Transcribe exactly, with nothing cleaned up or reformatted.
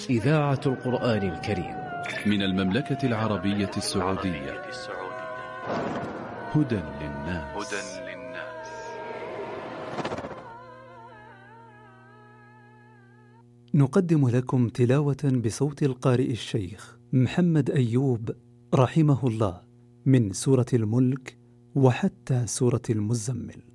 إذاعة القرآن الكريم من المملكة العربية السعودية. هدى للناس. نقدم لكم تلاوة بصوت القارئ الشيخ محمد أيوب رحمه الله من سورة الملك وحتى سورة المزمل.